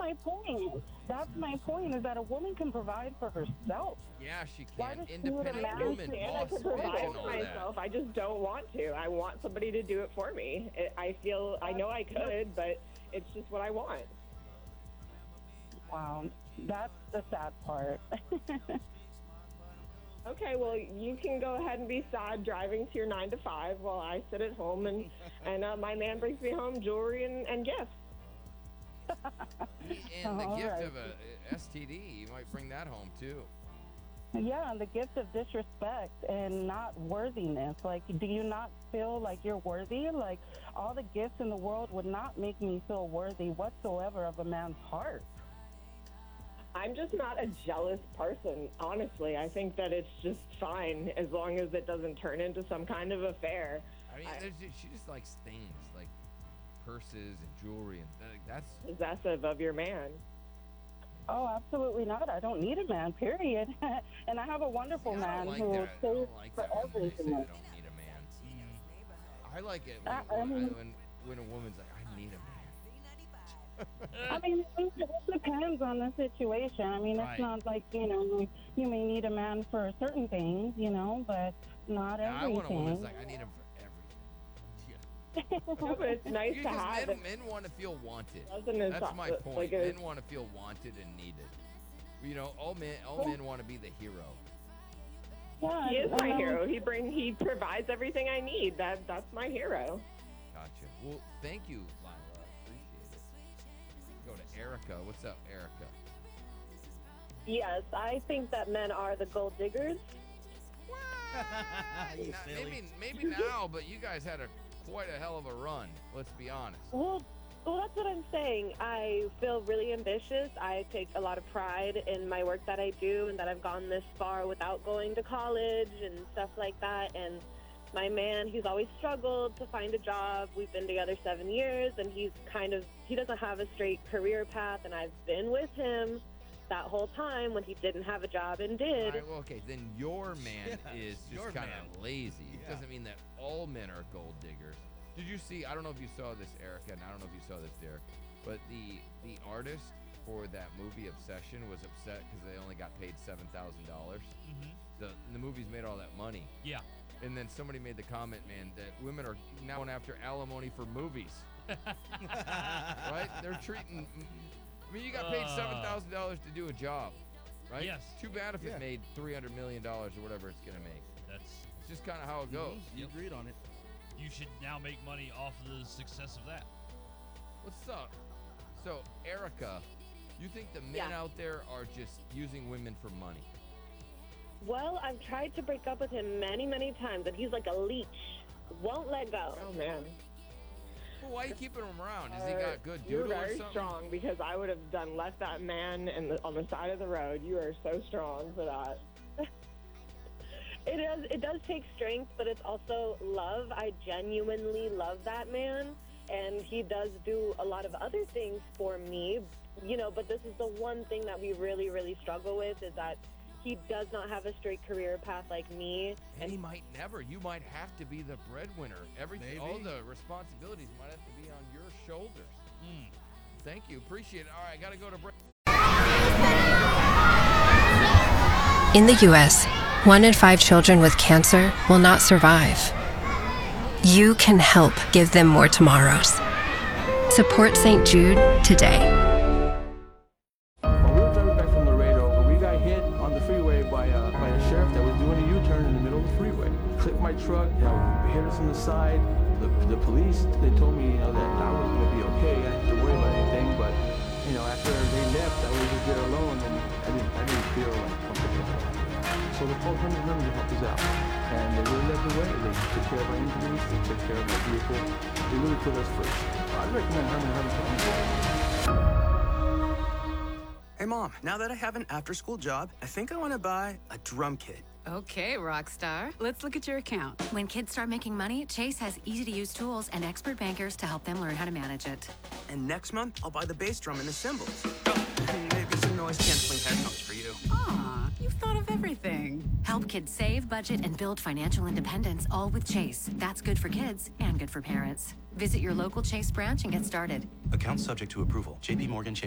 my point. That's my point, is that a woman can provide for herself. Yeah, she Why can. does she need a Independent man woman, to- I boss can bitch, provide and for all that. myself. I just don't want to. I want somebody to do it for me. I know I could, but it's just what I want. Wow, that's the sad part. Okay, well, you can go ahead and be sad driving to your 9 to 5 while I sit at home and my man brings me home jewelry and gifts. And the All gift right. of a STD, you might bring that home too. Yeah, and the gift of disrespect and not worthiness. Like, do you not feel like you're worthy? Like, all the gifts in the world would not make me feel worthy whatsoever of a man's heart. I'm just not a jealous person, honestly. I think that it's just fine as long as it doesn't turn into some kind of affair. I mean, she just likes things like purses and jewelry, and that's Possessive of your man. Oh, absolutely not. I don't need a man, period. And I have a wonderful See, I man don't like who that. I pays don't like for that when they say everything. I don't need a man. I like it when a woman's like, I need a man. I mean, it depends on the situation. I mean, Right. it's not like, you may need a man for certain things, but not I everything. want a woman that's like, I need him for everything. No, but it's nice to Because have it. men want to feel wanted. Doesn't it That's sound my like point. a- Men want to feel wanted and needed. All men want to be the hero. Yeah, He is my and, hero. He provides everything I need. That's my hero. Gotcha. Well, thank you, Lila. Appreciate it. Go to Erica. What's up, Erica? Yes, I think that men are the gold diggers. You silly. Maybe now, but you guys had quite a hell of a run. Let's be honest. Well, that's what I'm saying. I feel really ambitious. I take a lot of pride in my work that I do and that I've gone this far without going to college and stuff like that. And my man, he's always struggled to find a job. We've been together 7 years, and he doesn't have a straight career path, and I've been with him that whole time when he didn't have a job and did. All right, well, okay, then your man is your just kind man. of lazy. It Yeah. doesn't mean that all men are gold diggers. Did you see? I don't know if you saw this, Erica, and I don't know if you saw this, Derek, but the artist for that movie Obsession was upset because they only got paid $7,000. The movie's made all that money. Yeah. And then somebody made the comment, man, that women are now going after alimony for movies. Right? They're treating. I mean, you got paid $7,000 to do a job, right? Yes. Too bad if it made $300 million or whatever it's gonna make. It's just kind of how it goes. You agreed on it. You should now make money off of the success of that. What's up? So, Erica, you think the men Yeah. out there are just using women for money? Well, I've tried to break up with him many, many times, and he's like a leech. Won't let go. Oh, man. Well, why are you keeping him around? Has he got good You're doodle or very something? strong because I would have left that man on the side of the road. You are so strong for that. It does take strength, but it's also love. I genuinely love that man, and he does do a lot of other things for me, but this is the one thing that we really, really struggle with, is that he does not have a straight career path like me. And he might never. You might have to be the breadwinner. Everything, all Maybe. the responsibilities might have to be on your shoulders. Thank you. Appreciate it. All right, I got to go to break. In the U.S., 1 in 5 children with cancer will not survive. You can help give them more tomorrows. Support St. Jude today. When we were driving back from Laredo, we got hit on the freeway by a sheriff that was doing a U-turn in the middle of the freeway. Clipped my truck, hit us on the side. The police, they told me, that I was going to be okay. I didn't have to worry about anything. But, after they left, I was just there alone, and I didn't feel like comfortable. So the called Herman Herman to help us out. And they really led the way. They took care of our injuries. They took care of our vehicle. They really put us first. I'd recommend Herman Herman to anyone. Hey, Mom, now that I have an after-school job, I think I want to buy a drum kit. Okay, Rockstar. Let's look at your account. When kids start making money, Chase has easy-to-use tools and expert bankers to help them learn how to manage it. And next month, I'll buy the bass drum and the cymbals. Oh, and maybe some noise-canceling headphones for you. Aw, you've thought of everything. Help kids save, budget, and build financial independence, all with Chase. That's good for kids and good for parents. Visit your local Chase branch and get started. Account subject to approval. JP Morgan Chase